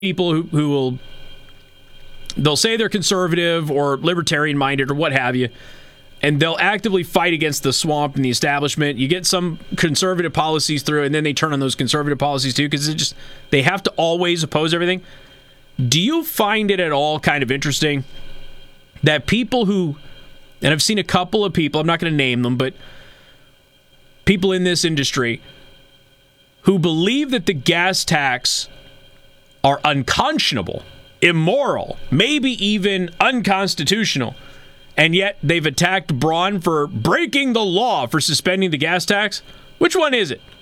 people who will, they'll say they're conservative or libertarian minded or what have you, and they'll actively fight against the swamp and the establishment. You get some conservative policies through, and then they turn on those conservative policies too, because they have to always oppose everything. Do you find it at all kind of interesting that people who, and I've seen a couple of people, I'm not going to name them, but people in this industry who believe that the gas tax are unconscionable, immoral, maybe even unconstitutional, and yet they've attacked Braun for breaking the law for suspending the gas tax? Which one is it?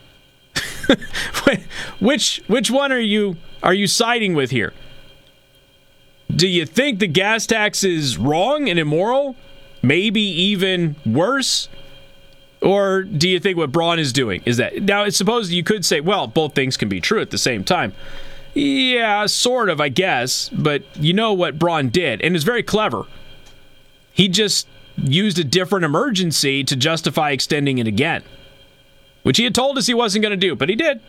which one are you siding with here? Do you think the gas tax is wrong and immoral? Maybe even worse? Or do you think what Braun is doing is that? Now, I suppose you could say, well, both things can be true at the same time. Yeah, sort of, I guess. But you know what Braun did, and it's very clever. He just used a different emergency to justify extending it again, which he had told us he wasn't going to do, but he did.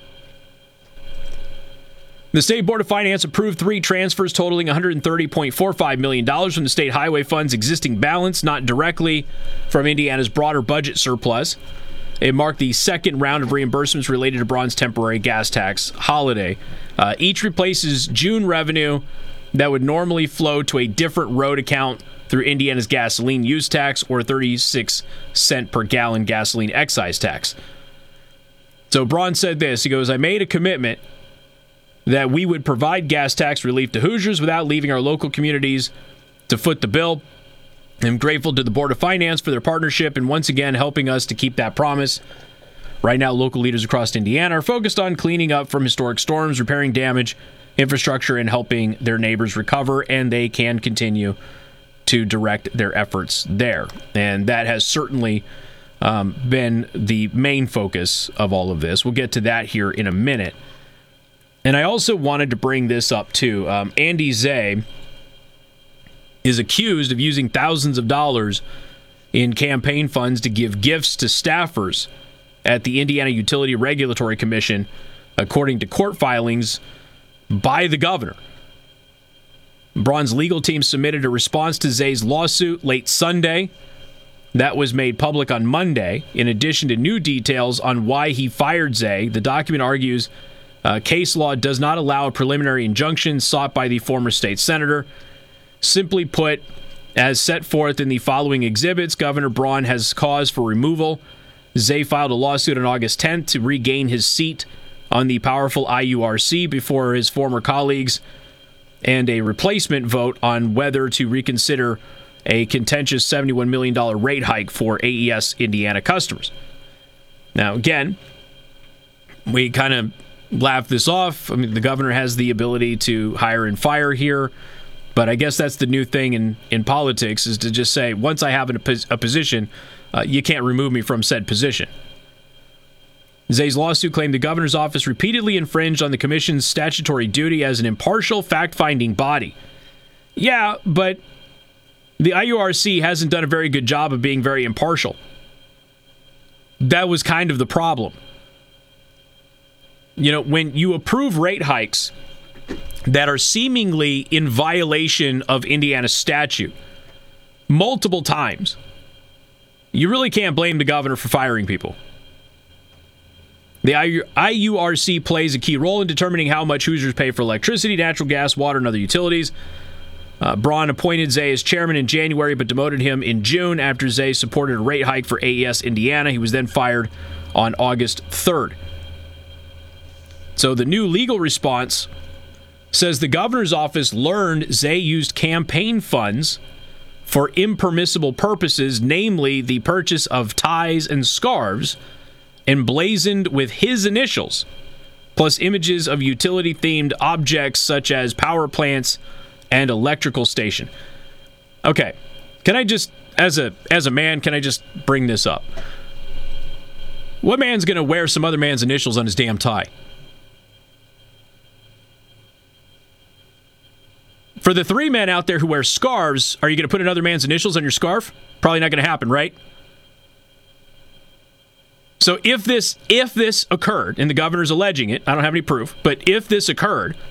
The State Board of Finance approved 3 transfers totaling $130.45 million from the state highway fund's existing balance, not directly from Indiana's broader budget surplus. It marked the second round of reimbursements related to Braun's temporary gas tax holiday. Each replaces June revenue that would normally flow to a different road account through Indiana's gasoline use tax or 36-cent per gallon gasoline excise tax. So Braun said this. He goes, I made a commitment that we would provide gas tax relief to Hoosiers without leaving our local communities to foot the bill. I'm grateful to the Board of Finance for their partnership and once again helping us to keep that promise. Right now, local leaders across Indiana are focused on cleaning up from historic storms, repairing damaged infrastructure, and helping their neighbors recover, and they can continue to direct their efforts there. And that has certainly been the main focus of all of this. We'll get to that here in a minute. And I also wanted to bring this up, too. Andy Zay is accused of using thousands of dollars in campaign funds to give gifts to staffers at the Indiana Utility Regulatory Commission, according to court filings by the governor. Braun's legal team submitted a response to Zay's lawsuit late Sunday. That was made public on Monday. In addition to new details on why he fired Zay, the document argues case law does not allow a preliminary injunction sought by the former state senator. Simply put, as set forth in the following exhibits, Governor Braun has cause for removal. Zay filed a lawsuit on August 10th to regain his seat on the powerful IURC before his former colleagues, and a replacement vote on whether to reconsider a contentious $71 million rate hike for AES Indiana customers. Now, again, we kind of laugh this off. I mean, the governor has the ability to hire and fire here, but I guess that's the new thing in politics, is to just say, once I have a position, you can't remove me from said position. Zay's lawsuit claimed the governor's office repeatedly infringed on the commission's statutory duty as an impartial fact-finding body. Yeah, but the IURC hasn't done a very good job of being very impartial. That was kind of the problem. You know, when you approve rate hikes that are seemingly in violation of Indiana's statute multiple times, you really can't blame the governor for firing people. The IURC plays a key role in determining how much Hoosiers pay for electricity, natural gas, water, and other utilities. Braun appointed Zay as chairman in January, but demoted him in June after Zay supported a rate hike for AES Indiana. He was then fired on August 3rd. So the new legal response says the governor's office learned Zay used campaign funds for impermissible purposes, namely the purchase of ties and scarves emblazoned with his initials, plus images of utility-themed objects such as power plants and electrical station. Okay, can I just, as a man, can I just bring this up? What man's going to wear some other man's initials on his damn tie? For the 3 men out there who wear scarves, are you going to put another man's initials on your scarf? Probably not going to happen, right? So if this occurred, and the governor's alleging it, I don't have any proof, but if this occurred,